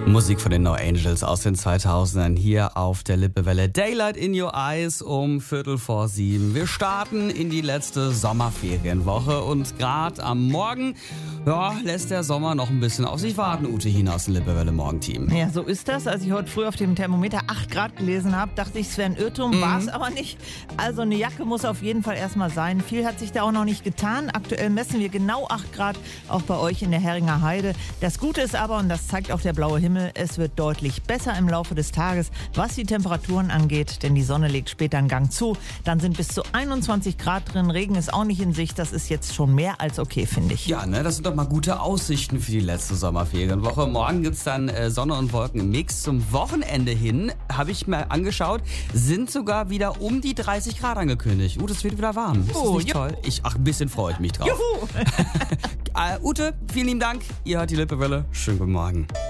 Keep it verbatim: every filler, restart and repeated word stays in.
Musik von den No Angels aus den zweitausendern hier auf der Lippewelle. Daylight in Your Eyes um Viertel vor sieben. Wir starten in die letzte Sommerferienwoche und gerade am Morgen ja, lässt der Sommer noch ein bisschen auf sich warten, Ute Hien aus dem Lippewelle Morgenteam. Ja, so ist das. Als ich heute früh auf dem Thermometer acht Grad gelesen habe, dachte ich, es wäre ein Irrtum, mhm. war es aber nicht. Also eine Jacke muss auf jeden Fall erstmal sein. Viel hat sich da auch noch nicht getan. Aktuell messen wir genau acht Grad, auch bei euch in der Heringer Heide. Das Gute ist aber, und das zeigt auch der blaue Himmel, es wird deutlich besser im Laufe des Tages, was die Temperaturen angeht, denn die Sonne legt später einen Gang zu. Dann sind bis zu einundzwanzig Grad drin, Regen ist auch nicht in Sicht, das ist jetzt schon mehr als okay, finde ich. Ja, ne, das sind doch mal gute Aussichten für die letzte Sommerferienwoche. Morgen gibt's dann äh, Sonne und Wolken im Mix. Zum Wochenende hin, habe ich mir angeschaut, sind sogar wieder um die dreißig Grad angekündigt. Uh, das wird wieder warm. Ist das Oh, nicht juhu. toll? Ich, ach, ein bisschen freue ich mich drauf. Juhu! äh, Ute, vielen lieben Dank. Ihr hört die Lippewelle. Schönen guten Morgen.